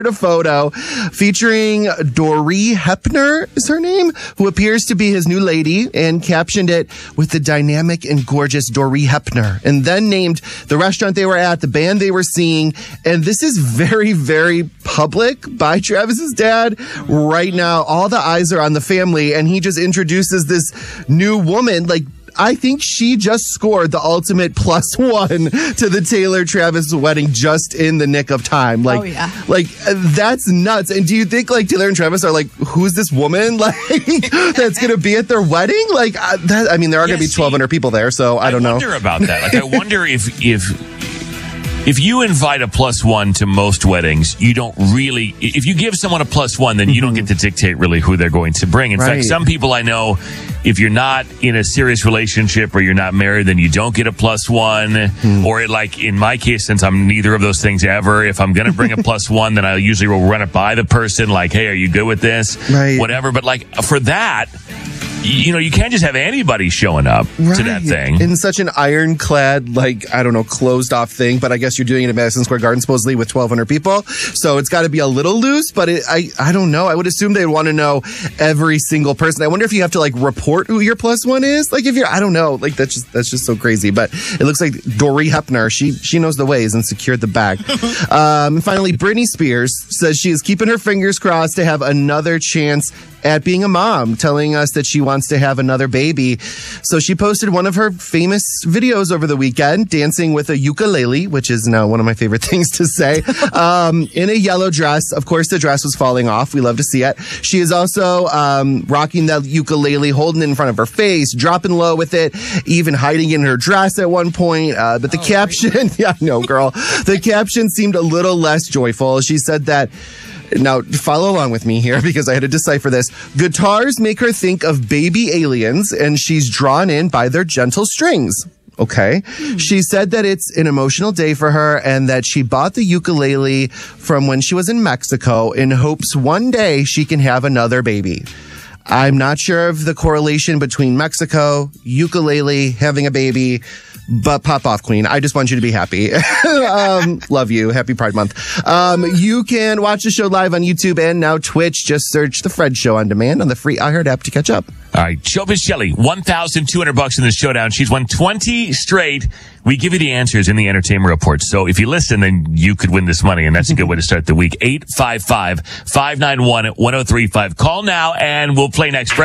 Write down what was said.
a photo featuring Doree Hepner is her name, who appears to be his new lady, and captioned it with the dynamic and gorgeous Doree Hepner, and then named the restaurant they were at, the band they were seeing. And this is very, very public by Travis's dad right now. All the eyes are on the family, and he just introduces this new woman. Like, I think she just scored the ultimate +1 to the Taylor Travis wedding just in the nick of time. Like, like that's nuts. And do you think like Taylor and Travis are like, who's this woman like that's going to be at their wedding? Like, I mean, there are going to be 1,200 people there, so I don't know. I wonder about that. Like, I wonder if you invite a +1 to most weddings, you don't really, if you give someone a +1, then you don't get to dictate really who they're going to bring. In fact, some people I know, if you're not in a serious relationship or you're not married, then you don't get a +1. Or like in my case, since I'm neither of those things ever, if I'm going to bring a +1, then I usually will run it by the person. Like, hey, are you good with this? Whatever. But like for that, you know, you can't just have anybody showing up to that thing. In such an ironclad, like, I don't know, closed off thing. But I guess you're doing it at Madison Square Garden, supposedly with 1,200 people. So it's got to be a little loose. But I don't know. I would assume they'd want to know every single person. I wonder if you have to like report who your +1 is. Like if you're, I don't know. Like that's just so crazy. But it looks like Doree Hepner, she knows the ways and secured the bag. And finally, Britney Spears says she is keeping her fingers crossed to have another chance at being a mom, telling us that she wants to have another baby. So she posted one of her famous videos over the weekend, dancing with a ukulele, which is now one of my favorite things to say, in a yellow dress. Of course, the dress was falling off. We love to see it. She is also rocking that ukulele, holding it in front of her face, dropping low with it, even hiding in her dress at one point. But the caption, the caption seemed a little less joyful. She said that, now, follow along with me here because I had to decipher this. Guitars make her think of baby aliens, and she's drawn in by their gentle strings. Okay. She said that it's an emotional day for her and that she bought the ukulele from when she was in Mexico in hopes one day she can have another baby. I'm not sure of the correlation between Mexico, ukulele, having a baby, but pop off, Queen. I just want you to be happy. Love you. Happy Pride Month. You can watch the show live on YouTube and now Twitch. Just search The Fred Show on demand on the free iHeart app to catch up. All right. Showbiz Shelley, $1,200 in the showdown. She's won 20 straight. We give you the answers in the entertainment report. So if you listen, then you could win this money. And that's a good way to start the week. 855-591-1035. Call now and we'll play next.